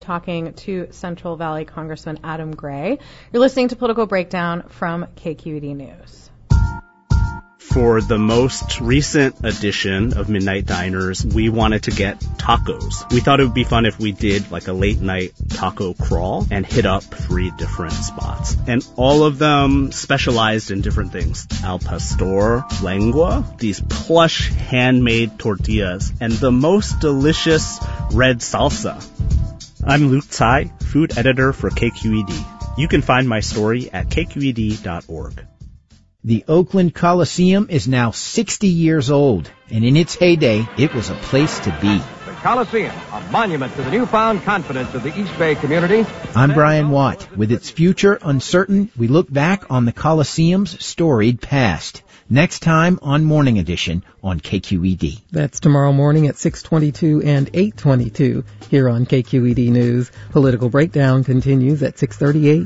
talking to Central Valley Congressman Adam Gray. You're listening to Political Breakdown from KQED News. For the most recent edition of Midnight Diners, we wanted to get tacos. We thought it would be fun if we did like a late night taco crawl and hit up 3 different spots. And all of them specialized in different things. Al pastor, lengua, these plush handmade tortillas, and the most delicious red salsa. I'm Luke Tsai, food editor for KQED. You can find my story at kqed.org. The Oakland Coliseum is now 60 years old, and in its heyday, it was a place to be. The Coliseum, a monument to the newfound confidence of the East Bay community. I'm Brian Watt. With its future uncertain, we look back on the Coliseum's storied past. Next time on Morning Edition on KQED. That's tomorrow morning at 6:22 and 8:22 here on KQED News. Political Breakdown continues at 6:38.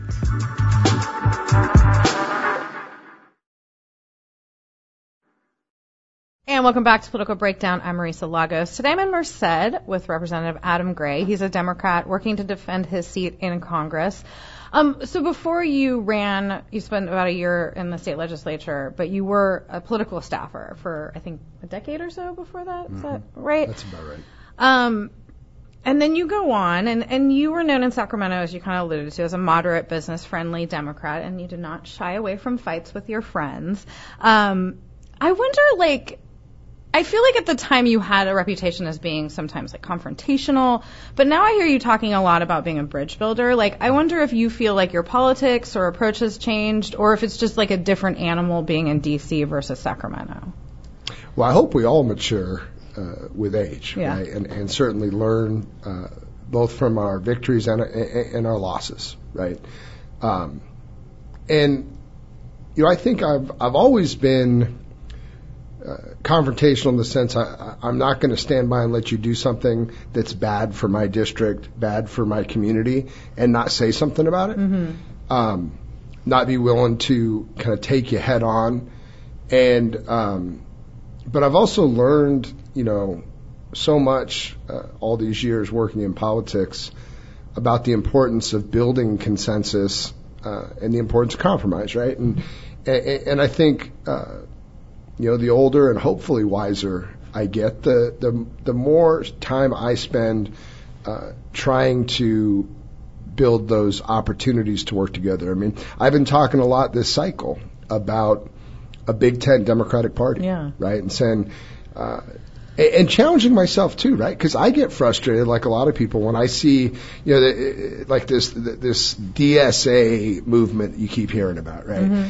And welcome back to Political Breakdown. I'm Marisa Lagos. Today I'm in Merced with Representative Adam Gray. He's a Democrat working to defend his seat in Congress. So before you ran, you spent about a year in the state legislature, but you were a political staffer for, I think, a decade or so before that. Is that right? That's about right. And then you go on, and you were known in Sacramento, as you kind of alluded to, as a moderate, business-friendly Democrat, and you did not shy away from fights with your friends. I wonder, I feel like at the time you had a reputation as being sometimes confrontational, but now I hear you talking a lot about being a bridge builder. I wonder if you feel like your politics or approach has changed, or if it's just a different animal being in D.C. versus Sacramento. Well, I hope we all mature with age, yeah. Right? And certainly learn both from our victories and our losses, right? I think I've always been confrontational in the sense I'm not going to stand by and let you do something that's bad for my district, bad for my community, and not say something about it. Mm-hmm. Not be willing to kind of take you head on. But I've also learned, so much all these years working in politics about the importance of building consensus and the importance of compromise, right? And I think the older and hopefully wiser I get, the more time I spend trying to build those opportunities to work together. I mean, I've been talking a lot this cycle about a Big Tent Democratic Party, yeah. Right? And saying, and challenging myself too, right? Because I get frustrated, like a lot of people, when I see, this DSA movement you keep hearing about, right? Mm-hmm.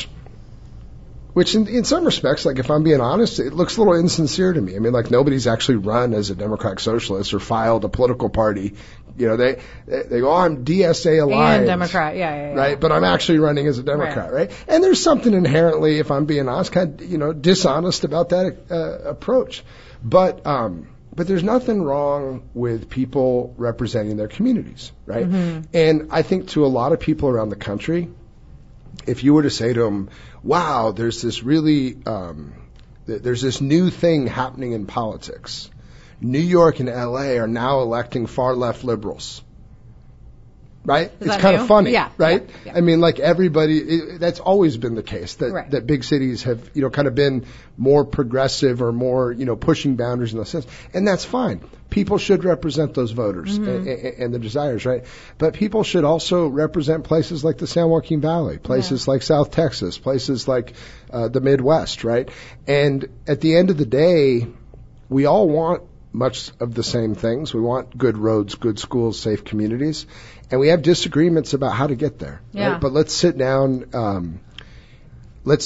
Which in some respects, if I'm being honest, it looks a little insincere to me. I mean, nobody's actually run as a Democratic Socialist or filed a political party. They go, I'm DSA aligned. And Democrat, yeah. Right? But I'm actually running as a Democrat, right? And there's something inherently, if I'm being honest, kind of, dishonest about that approach. But there's nothing wrong with people representing their communities, right? Mm-hmm. And I think to a lot of people around the country, if you were to say to them, wow, there's this really, there's this new thing happening in politics. New York and L.A. are now electing far-left liberals. Right? It's kind of funny, yeah, right? Yeah. I mean, everybody, that's always been the case, that big cities have, kind of been more progressive or more, pushing boundaries in the sense. And that's fine. People should represent those voters mm-hmm. and the desires, right? But people should also represent places like the San Joaquin Valley, places like South Texas, places like the Midwest, right? And at the end of the day, we all want much of the same things. We want good roads, good schools, safe communities. And we have disagreements about how to get there. Yeah. Right? But let's sit down. Let's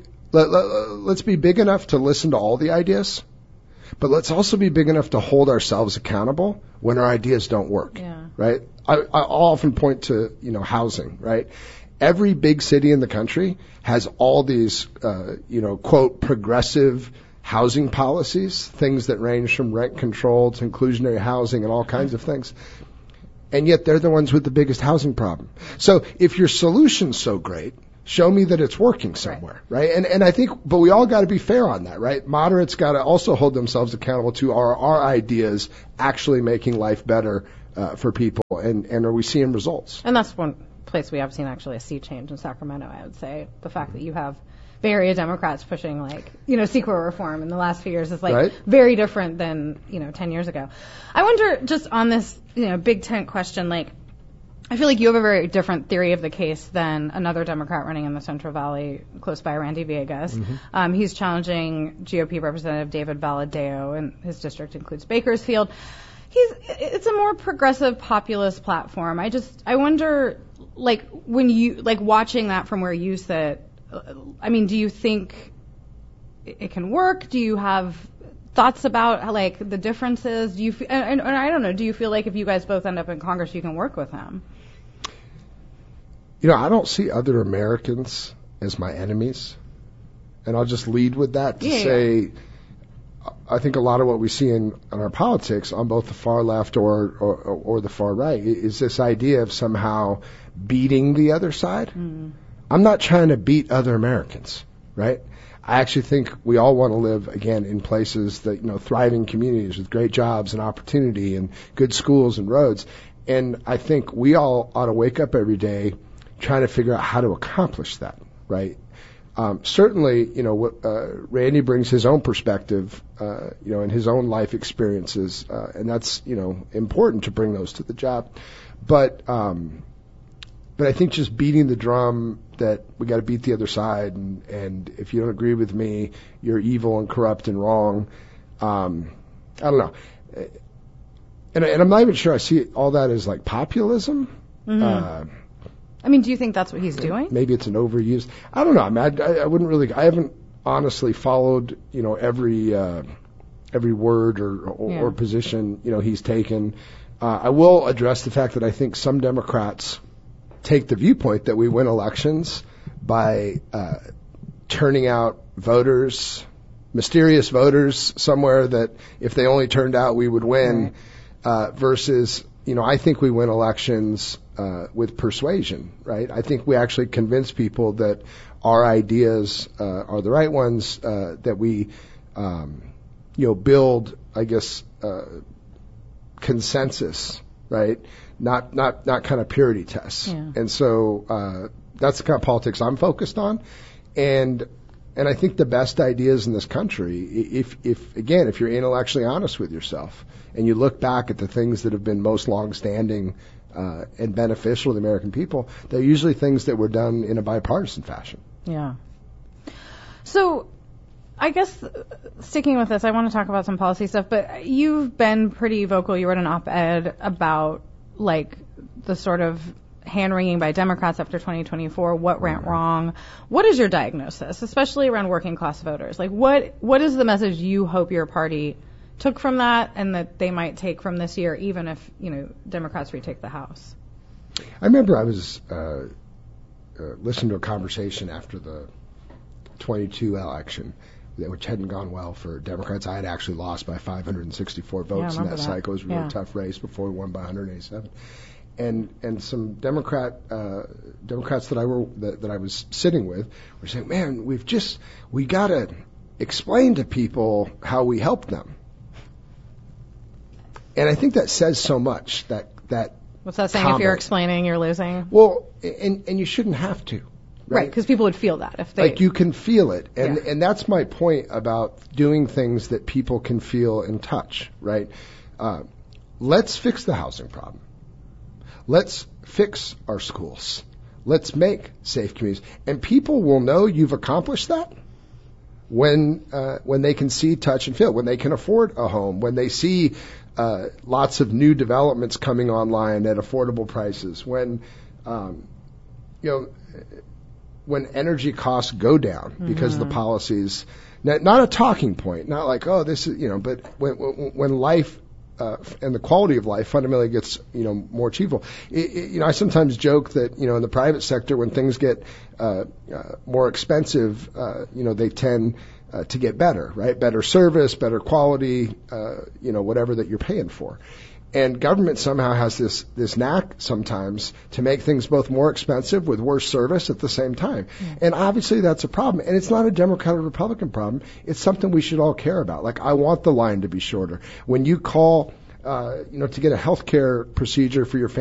be big enough to listen to all the ideas. But let's also be big enough to hold ourselves accountable when our ideas don't work. Yeah. Right? I often point to, housing, right? Every big city in the country has all these, quote, progressive housing policies, things that range from rent control to inclusionary housing and all kinds of things. And yet they're the ones with the biggest housing problem. So if your solution's so great, show me that it's working somewhere, right? And I think, but we all got to be fair on that, right? Moderates got to also hold themselves accountable to our ideas actually making life better for people, and are we seeing results? And that's one place we have seen actually a sea change in Sacramento, I would say. The fact that you have Bay Area Democrats pushing CEQA reform in the last few years is very different than 10 years ago. I wonder, just on this big tent question, I feel like you have a very different theory of the case than another Democrat running in the Central Valley, close by, Randy Villegas. Mm-hmm. He's challenging GOP Representative David Valadao, and his district includes Bakersfield. It's a more progressive populist platform. I wonder, when you, watching that from where you sit, do you think it can work? Do you have thoughts about the differences? Do you and I don't know, do you feel like if you guys both end up in Congress, you can work with him? I don't see other Americans as my enemies. And I'll just lead with that to say, I think a lot of what we see in our politics on both the far left or the far right is this idea of somehow beating the other side. Mm. I'm not trying to beat other Americans, right? I actually think we all want to live, again, in places that, thriving communities with great jobs and opportunity and good schools and roads. And I think we all ought to wake up every day trying to figure out how to accomplish that, right? Certainly, Randy brings his own perspective, and his own life experiences, and that's, important to bring those to the job. But I think just beating the drum that we got to beat the other side, and if you don't agree with me, you're evil and corrupt and wrong. I don't know, and I'm not even sure I see all that as populism. Mm-hmm. Do you think that's what he's doing? Maybe it's an overused. I don't know. I wouldn't really. I haven't honestly followed, every word or position, he's taken. I will address the fact that I think some Democrats take the viewpoint that we win elections by turning out voters, mysterious voters somewhere that if they only turned out we would win, versus, I think we win elections with persuasion, right? I think we actually convince people that our ideas are the right ones, that we, build, I guess, consensus, right? Not kind of purity tests. Yeah. And so that's the kind of politics I'm focused on. And I think the best ideas in this country, if you're intellectually honest with yourself and you look back at the things that have been most long-standing and beneficial to the American people, they're usually things that were done in a bipartisan fashion. Yeah. So I guess sticking with this, I want to talk about some policy stuff, but you've been pretty vocal. You wrote an op-ed about the sort of hand-wringing by Democrats after 2024, what went wrong. What is your diagnosis, especially around working-class voters? What is the message you hope your party took from that and that they might take from this year, even if, Democrats retake the House? I remember I was listening to a conversation after the 22 election, which hadn't gone well for Democrats. I had actually lost by 564 votes in that cycle. It was a really tough race before we won by 187. And some Democrats that I was sitting with were saying, "Man, we got to explain to people how we helped them." And I think that says so much. That what's that saying? Comment. If you're explaining, you're losing. Well, and you shouldn't have to. Right, because people would feel that if they... you can feel it. And that's my point about doing things that people can feel and touch, right? Let's fix the housing problem. Let's fix our schools. Let's make safe communities. And people will know you've accomplished that when they can see, touch, and feel, when they can afford a home, when they see lots of new developments coming online at affordable prices, when when energy costs go down because of the policies, not a talking point, not like, oh, this is, but when life and the quality of life fundamentally gets, more achievable. I sometimes joke that, in the private sector, when things get more expensive, they tend to get better, right? Better service, better quality, whatever that you're paying for. And government somehow has this knack sometimes to make things both more expensive with worse service at the same time. Yeah. And obviously that's a problem. And it's not a Democrat or Republican problem. It's something we should all care about. I want the line to be shorter. When you call to get a healthcare procedure for your